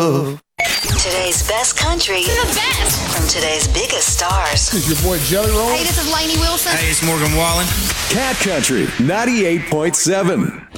love. Today's best country. The best. From today's biggest stars. This is your boy Jelly Roll. Hey, this is Lainey Wilson. Hey, it's Morgan Wallen. Cat Country 98.7.